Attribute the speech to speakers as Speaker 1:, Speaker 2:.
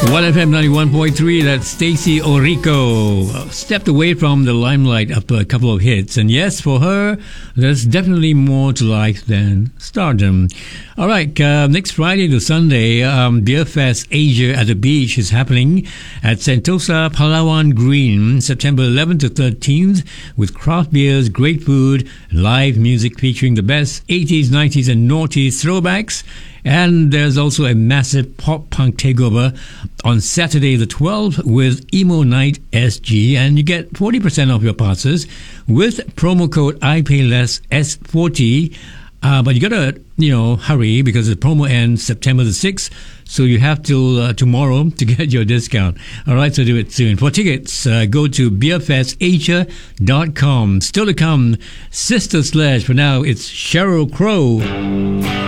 Speaker 1: 1FM 91.3, that's Stacey Orico. Stepped away from the limelight after a couple of hits. And yes, for her, there's definitely more to life than stardom. All right, next Friday to Sunday, Beer Fest Asia at the Beach is happening at Sentosa Palawan Green, September 11th to 13th, with craft beers, great food, live music featuring the best 80s, 90s, and noughties throwbacks. And there's also a massive pop-punk takeover on Saturday the 12th with Emo Night SG, and you get 40% off your passes with promo code IPAYLESS S40. But you gotta, hurry because the promo ends September the 6th, so you have till tomorrow to get your discount. All right, so do it soon. For tickets, go to beerfestasia.com. Still to come, Sister Sledge. For now, it's Sheryl Crow.